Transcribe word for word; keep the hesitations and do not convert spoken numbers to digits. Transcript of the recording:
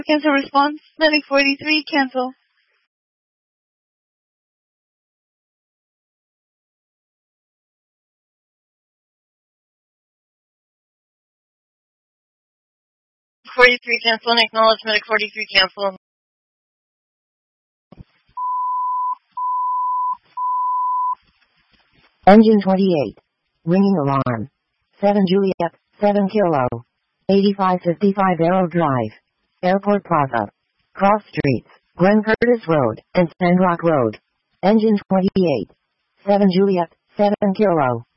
Cancel response. Medic forty-three, cancel. forty-three, cancel, and acknowledge Medic forty-three, cancel. Engine twenty-eight. Ringing alarm. seven Juliet, seven Kilo. eighty-five fifty-five Arrow Drive. Airport Plaza. Cross Streets, Glen Curtis Road, and Sandrock Road. Engine twenty-eight. seven Juliet, seven Kilo.